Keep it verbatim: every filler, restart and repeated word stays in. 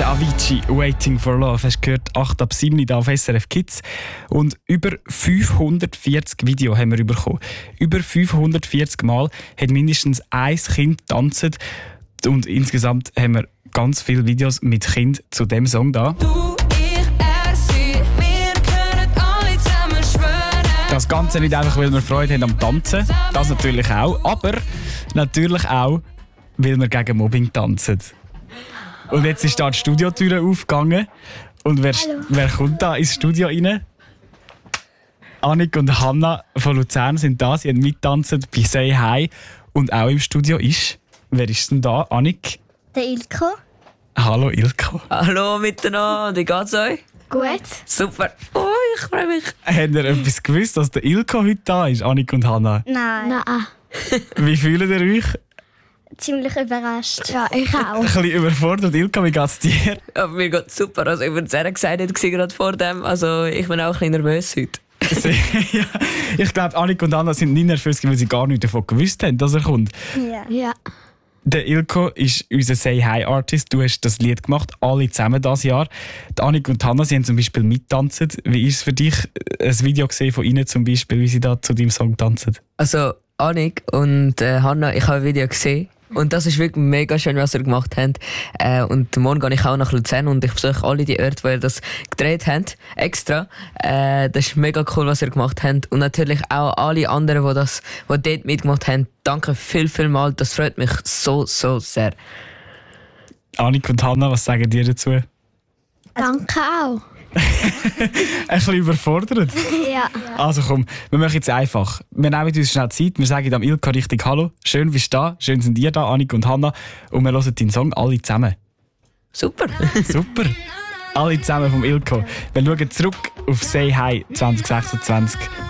Der Avicii, «Waiting for Love». Hast du gehört, acht ab sieben da auf S R F Kids. Und über fünfhundertvierzig Videos haben wir bekommen. Über fünfhundertvierzig Mal hat mindestens ein Kind getanzt. Und insgesamt haben wir ganz viele Videos mit Kind zu dem Song da. Du, ich, er, sie, wir können alle zusammen schwören. Das Ganze nicht einfach, weil wir Freude haben am Tanzen. Das natürlich auch. Aber natürlich auch, weil wir gegen Mobbing tanzen. Und jetzt ist da die Studiotür aufgegangen. Und wer, wer kommt da ins Studio rein? Annik und Hanna von Luzern sind da. Sie haben mittanzen bei «Say Hi». Und auch im Studio ist... Wer ist denn da? Annik? Der Ilko. Hallo Ilko. Hallo miteinander, wie geht's euch? Gut. Super. Oh, ich freue mich. Habt ihr etwas gewusst, dass der Ilko heute da ist, Annik und Hanna? Nein. Nein. Wie fühlt ihr euch? Ziemlich überrascht. Ja, ich auch. Ein bisschen überfordert. Ilko, wie geht's dir? Ja, mir geht's super. Also, ich würde sehr gesagt hat, gerade vor dem. Also, ich bin auch ein bisschen nervös heute. Ja, ich glaube, Annik und Hanna sind nicht nervös, weil sie gar nicht davon gewusst haben, dass er kommt. Ja. Ja. Der Ilko ist unser «Say Hi» Artist. Du hast das Lied gemacht, alle zusammen dieses Jahr. Die Annik und Hanna, sie haben zum Beispiel mittanzen. Wie ist es für dich, ein Video gesehen von ihnen zum Beispiel, wie sie da zu deinem Song tanzen? Also, Annik und äh, Hanna, ich habe ein Video gesehen. Und das ist wirklich mega schön, was ihr gemacht habt. Äh, und morgen gehe ich auch nach Luzern und ich besuche alle die Orte, wo ihr das gedreht habt, extra. Äh, das ist mega cool, was ihr gemacht habt. Und natürlich auch alle anderen, die, das, die dort mitgemacht haben. Danke viel, viel mal. Das freut mich so, so sehr. Annik und Hanna, was sagen dir dazu? Danke auch. Ein bisschen überfordert? Ja. Also komm, wir machen jetzt einfach. Wir nehmen uns schnell Zeit, wir sagen am Ilka richtig Hallo. Schön bist du da, schön sind ihr da, Annik und Hanna. Und wir hören deinen Song alle zusammen. Super. Super. Alle zusammen vom Ilko. Wir schauen zurück auf «Say Hi» zwanzig sechsundzwanzig